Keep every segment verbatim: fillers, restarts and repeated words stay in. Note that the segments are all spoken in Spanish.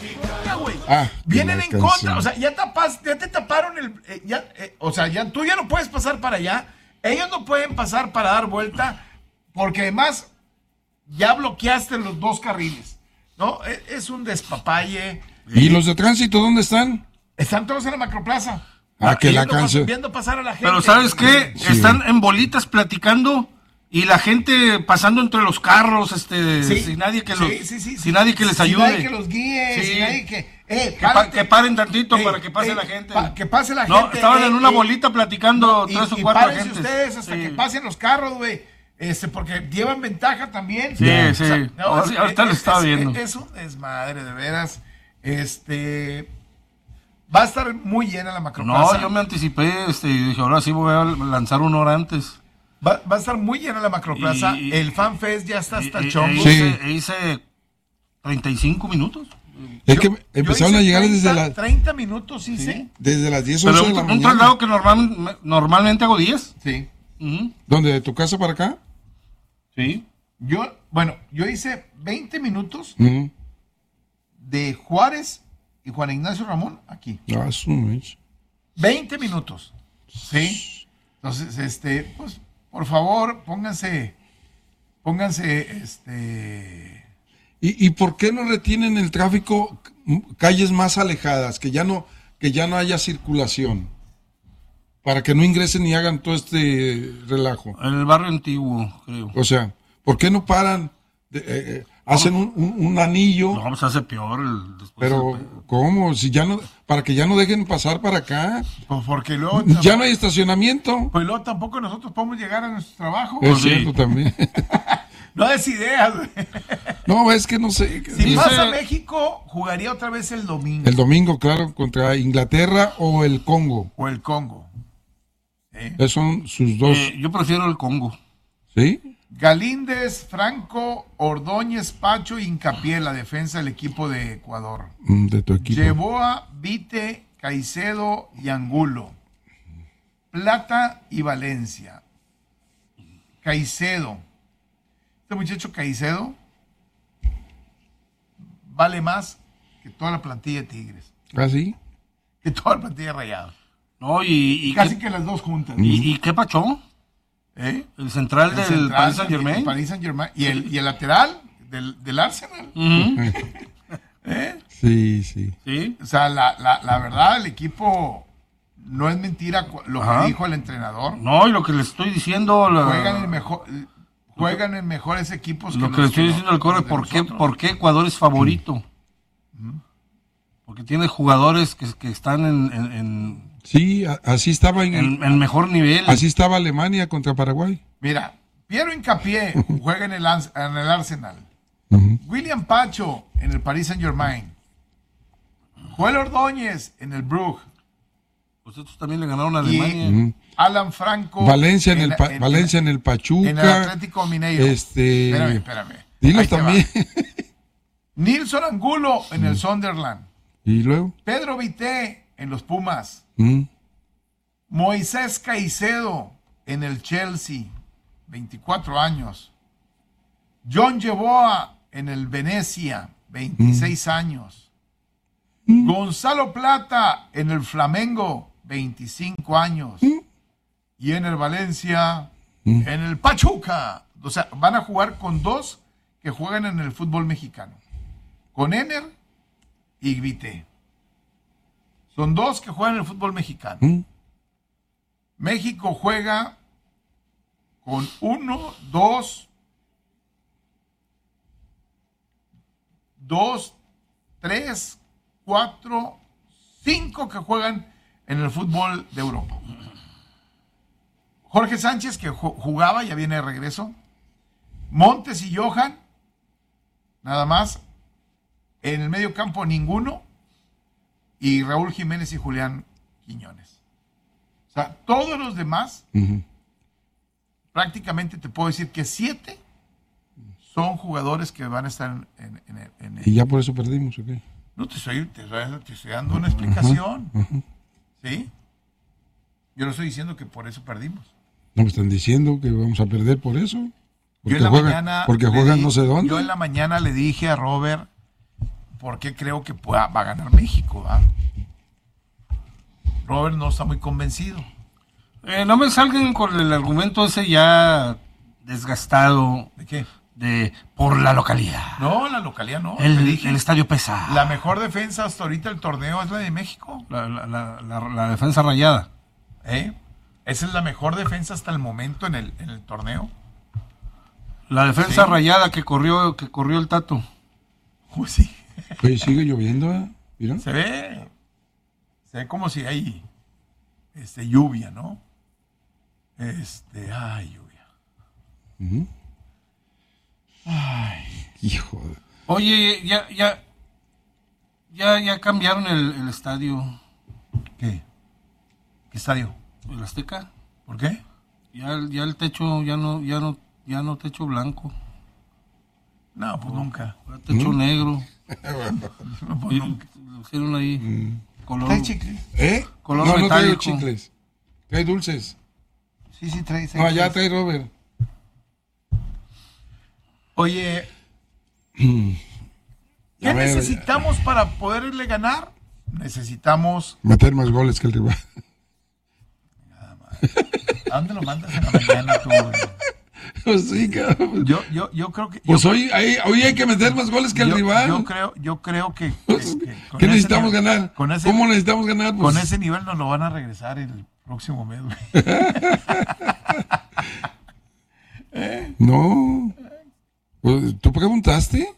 Ya, güey. Ah, vienen la en canción. contra, o sea, ya tapas, ya te taparon el, eh, ya, eh, o sea, ya tú ya no puedes pasar para allá. Ellos no pueden pasar para dar vuelta, porque además ya bloqueaste los dos carriles, ¿no? Es, es un despapalle. ¿Y los de tránsito dónde están? Están todos en la macroplaza. Ah, que la Viendo pas- canción. Viendo pasar a la gente. Pero ¿sabes qué? Sí. Están en bolitas platicando y la gente pasando entre los carros, este, Sí. sin nadie que Sí, los, sí, sí, sin sí. nadie que les Sin ayude. nadie que los guíe, Sí. sin nadie que... Eh, Que, pa- párate. que paren tantito Eh, para que pase eh, la gente. pa- que pase la No, gente. estaban eh, en una eh, bolita platicando y, tres o y cuatro párense agentes. ustedes hasta Sí. que pasen los carros, güey. Este, porque llevan ventaja también. Sí, O sí. sea, no, Ahorita- es- ahorita lo es- estaba es- viendo. Es un desmadre, de veras. Este... Va a estar muy llena la macroplaza. No, yo me anticipé, este, y dije, ahora sí voy a lanzar una hora antes. Va, va a estar muy llena la macroplaza. Y- El FanFest ya está hasta Y- el y- chongo. Sí. hice, e hice treinta y cinco minutos. Es que Yo empezaron hice a llegar treinta, desde, la, treinta minutos hice. desde las diez, Pero once de un, la un mañana. traslado que normal, normalmente hago diez. Sí. Ujú. ¿Dónde? ¿De tu casa para acá? Sí. Yo, bueno, yo hice veinte minutos Ujú. de Juárez y Juan Ignacio Ramón aquí. Ah, su mecha. veinte minutos. ¿Sí? Entonces, este, pues, por favor, pónganse, pónganse, este... ¿Y, ¿Y por qué no retienen el tráfico m- calles más alejadas, que ya no, que ya no haya circulación? Para que no ingresen y hagan todo este relajo. En el barrio antiguo, creo. O sea, ¿por qué no paran? De- eh, eh, hacen un, un- un anillo, No, pues hace peor. El, después pero el- ¿cómo? Si ya no, para que ya no dejen pasar para acá. Pues porque luego... Ya no hay estacionamiento. Pues luego tampoco nosotros podemos llegar a nuestro trabajo. Es sí. cierto también. No des ideas, güey. No, es que no sé. Si Dice- pasa México, jugaría otra vez el domingo. El domingo, claro, contra Inglaterra o el Congo. O el Congo. ¿Sí? Esos son sus dos. Eh, yo prefiero el Congo. ¿Sí? Galíndez, Franco, Ordóñez, Pacho y Hincapié, la defensa del equipo de Ecuador. Mm, De tu equipo. Yeboa, Vite, Caicedo y Angulo. Plata y Valencia. Caicedo. Este muchacho Caicedo vale más que toda la plantilla de Tigres. ¿Ah, sí? Que toda la plantilla de Rayados. No, y, y, Casi qué, que las dos juntas. y, y qué pachó. ¿Eh? El central El del central, Paris Saint Germain. el Paris Saint-Germain. Y el, y el lateral del, del Arsenal. ¿Eh? Sí, sí. Sí. O sea, la, la, la verdad, el equipo no es mentira cu- lo Ajá. que dijo el entrenador. No, y lo que le estoy diciendo. La, Juegan en mejor, juegan en mejores equipos lo que los le estoy que diciendo al los corre, de ¿por qué, nosotros. ¿por qué Ecuador es favorito? Porque tiene jugadores que, que están en, en, en, Sí, a- así estaba en, en- en mejor nivel. así estaba Alemania contra Paraguay. Mira, Piero Hincapié juega en el, Ans- en el Arsenal. Ujú. William Pacho en el Paris Saint-Germain. Joel Ordóñez en el Brugge. Pues estos también le ganaron a Y Alemania. Alan Franco. Valencia en el la- pa- Valencia en el Pachuca. en el Atlético Mineiro. Este, Espérame, espérame. Dilos Ahí te va. también. Nilson Angulo en el Sunderland. Y luego. Pedro Vité en los Pumas. Mm. Moisés Caicedo en el Chelsea, veinticuatro años. John Yeboa en el Venecia, veintiséis años. Gonzalo Plata en el Flamengo, veinticinco años. Y en el Valencia, en el Pachuca. O sea, van a jugar con dos que juegan en el fútbol mexicano. Con Ener y Vité. Son dos que juegan en el fútbol mexicano. Mm. México juega con uno, dos, dos, tres, cuatro, cinco que juegan en el fútbol de Europa. Jorge Sánchez, que ju- jugaba, ya viene de regreso. Montes y Johan, nada más. En el medio campo ninguno. Y Raúl Jiménez y Julián Quiñones. O sea, todos los demás, Ujú. prácticamente te puedo decir que siete son jugadores que van a estar en, en- en el- en el- Y ya por eso perdimos, ¿ok? No te estoy, te estoy- te estoy dando una explicación. ¿Sí? Yo no estoy diciendo que por eso perdimos. No me están diciendo que vamos a perder por eso. Yo Porque en la juegan, mañana porque le juegan di- no sé dónde. Yo en la mañana le dije a Robert por qué creo que pueda, va a ganar México, ¿va? Robert no está muy convencido. Eh, no me salgan con el argumento ese ya desgastado. ¿De qué? De por la localidad. No, la localidad no. El, te dije. el estadio pesa. La mejor defensa hasta ahorita del torneo es la de México. La, la, la, la, la defensa rayada. ¿Eh? Esa es la mejor defensa hasta el momento en el, en el torneo. La defensa Sí. rayada que corrió, que corrió el Tato. Pues sí. Oye, sigue lloviendo, ¿eh? Mira. Se ve. Se ve como si hay este, lluvia, ¿no? Este, ay, lluvia. Ujú. Ay, hijo de... Oye, ya, ya, ya, ya cambiaron el, el estadio, ¿Qué? ¿Qué estadio? el Azteca. ¿Por qué? Ya, ya el techo, ya no, ya no, ya no techo blanco, No, pues nunca. ya techo ¿Mm? negro. No, pues Y nunca. lo hicieron ahí, color, ¿Trae chicle? ¿Eh? Color no, no trae metálico. chicles. Trae dulces. Sí, sí, trae. No, ya trae Robert. Oye, ¿qué A ver, necesitamos para poderle ganar? Necesitamos... Meter más goles que el rival. ¿A dónde lo mandas en la mañana tú, güey? Pues sí, cabrón. Yo, yo, yo creo que... Pues yo, hoy hay, hoy hay que meter más goles que el yo- rival. Yo creo, yo creo que... que- Pues, que con ¿qué ese necesitamos nivel- ganar? Con ese, ¿Cómo necesitamos ganar? Pues, con ese nivel nos lo van a regresar el próximo mes, güey. No. Pues, ¿tú preguntaste?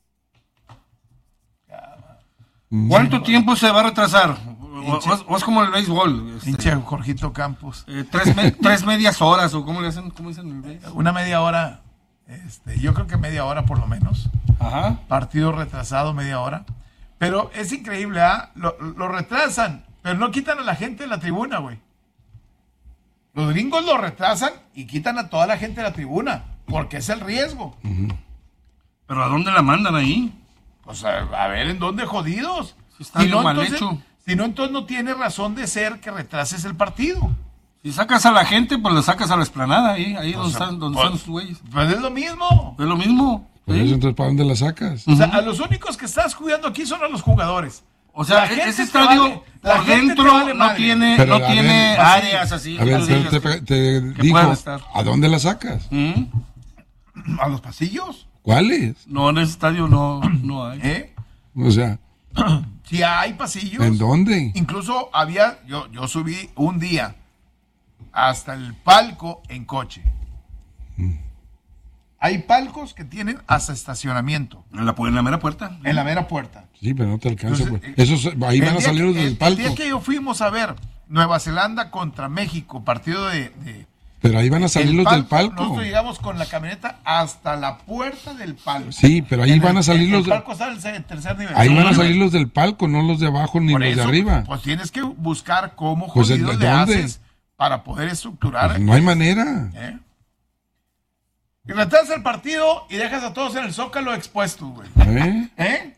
¿Cuánto tiempo se va a retrasar? O, o es, o es como el béisbol. este, Pinche Jorgito Campos. eh, tres, me- tres medias horas, o cómo le hacen, cómo dicen en el béis. Una media hora, este, yo creo que media hora por lo menos. Ajá. Partido retrasado, media hora. Pero es increíble, ¿ah? Lo, lo retrasan, pero no quitan a la gente de la tribuna, güey. Los gringos lo retrasan y quitan a toda la gente de la tribuna, porque es el riesgo. Pero ¿a dónde la mandan ahí? Pues a, a ver en dónde jodidos. Sí, está bien mal entonces, hecho. si no, entonces no tiene razón de ser que retrases el partido. Si sacas a la gente, pues le sacas a la explanada ahí, ahí donde, O sea, están, donde pues- están sus güeyes. Pues es lo mismo. Es lo mismo. Por ¿sí? eso, entonces, ¿para dónde la sacas? O sea, a los únicos que estás cuidando aquí son a los jugadores. O sea, La gente ese te estadio vale- la por gente te dentro vale no madre. tiene, Pero, no a tiene ver, áreas así. A ver, que tú te, digas te, que- te que digo, puedan estar. ¿a dónde la sacas? ¿Mm? ¿A los pasillos? ¿Cuáles? No, en ese estadio no, no hay. ¿Eh? O sea, Si hay pasillos. ¿en dónde? Incluso había, yo, yo subí un día hasta el palco en coche. Hay palcos que tienen hasta estacionamiento En la, pu- en la mera puerta. en la mera puerta. Sí, pero no te alcanza. Entonces, pues. Esos, ahí El van a día salir que- los el- del palco. El día que yo fuimos a ver Nueva Zelanda contra México, partido de... de Pero ahí van a salir el los del palco. Nosotros llegamos con la camioneta hasta la puerta del palco. Sí, pero ahí En van el- a salir el, los El de- palco está en el se- tercer nivel. Ahí van a Segundo salir nivel. los del palco, no los de abajo ni Por los de eso, arriba. Pues tienes que buscar cómo Pues, ¿de jodidos le dónde? haces para poder estructurar. Pues no hay manera. ¿Eh? Y retrasas el partido y dejas a todos en el zócalo expuestos, güey. ¿Eh? ¿Eh?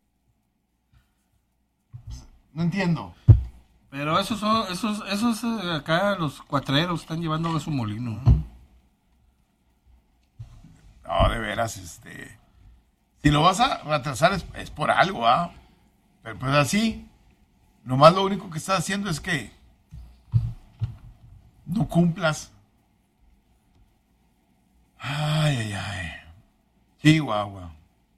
No entiendo. Pero esos son, esos, esos eh, acá los cuatreros están llevando a su molino. ¿no? No, de veras, este. Si lo vas a retrasar es, es por algo, ¿ah? Pero pues así, nomás lo único que estás haciendo es que no cumplas. Ay, ay, ay. Chihuahua.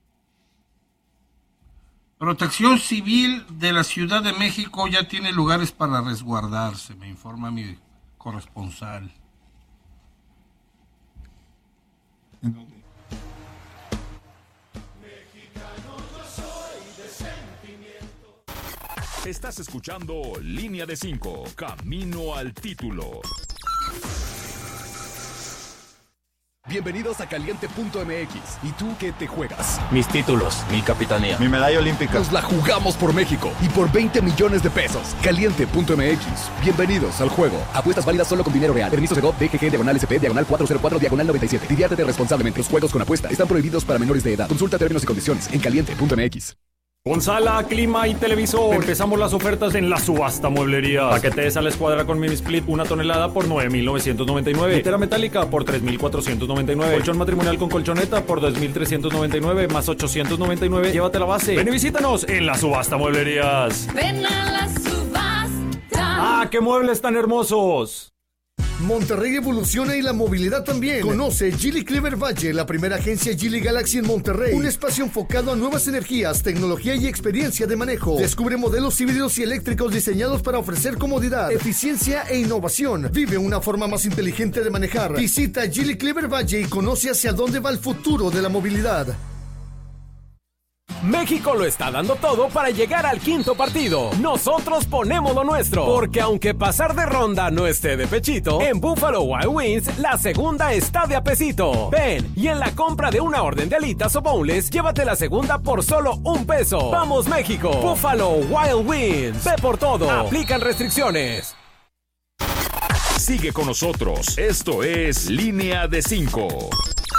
Protección Civil de la Ciudad de México ya tiene lugares para resguardarse, me informa mi corresponsal. ¿En dónde? Estás escuchando Línea de cinco, Camino al Título. Bienvenidos a Caliente punto M X. ¿Y tú qué te juegas? Mis títulos, mi capitanía. Mi medalla olímpica. Nos la jugamos por México y por veinte millones de pesos. Caliente punto M X. Bienvenidos al juego. Apuestas válidas solo con dinero real. Permiso Segov, D G G, diagonal S P, diagonal cuatro cero cuatro, diagonal noventa y siete. Diviértete responsablemente. Los juegos con apuesta están prohibidos para menores de edad. Consulta términos y condiciones en Caliente punto M X. Con sala, clima y televisor. Empezamos las ofertas en la subasta mueblería. Paquete de sala escuadra con mini split, una tonelada por nueve mil novecientos noventa y nueve. Litera metálica por tres mil cuatrocientos noventa y nueve. Colchón matrimonial con colchoneta por dos mil trescientos noventa y nueve más ochocientos noventa y nueve. Llévate la base. Ven y visítanos en la subasta mueblerías. Ven a la subasta. ¡Ah, qué muebles tan hermosos! Monterrey evoluciona y la movilidad también. Conoce Geely Clever Valle, la primera agencia Geely Galaxy en Monterrey. Un espacio enfocado a nuevas energías, tecnología y experiencia de manejo. Descubre modelos híbridos y eléctricos diseñados para ofrecer comodidad, eficiencia e innovación. Vive una forma más inteligente de manejar. Visita Geely Clever Valle y conoce hacia dónde va el futuro de la movilidad. México lo está dando todo para llegar al quinto partido. Nosotros ponemos lo nuestro, porque aunque pasar de ronda no esté de pechito, en Buffalo Wild Wings la segunda está de a pesito. Ven, y en la compra de una orden de alitas o boneless, llévate la segunda por solo un peso. ¡Vamos, México! Buffalo Wild Wings. Ve por todo. Aplican restricciones. Sigue con nosotros. Esto es Línea de cinco.